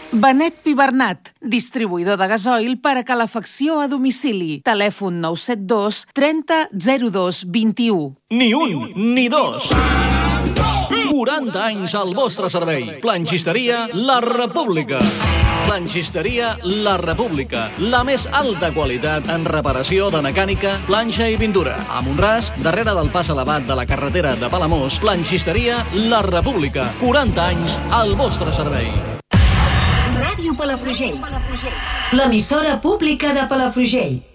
Benet Pi Bernat, distribuïdor de gasoil per a calefacció a domicili. Telèfon 972 30 02 21. Ni un, ni dos. 40 anys al vostre servei. Planxisteria La República. Planxisteria La República. La més alta qualitat en reparació de mecànica, planxa i pintura. A Mont-ras, darrere del pas elevat de la carretera de Palamós, Planxisteria La República. 40 anys al vostre servei. Ràdio Palafrugell. L'emissora pública de Palafrugell.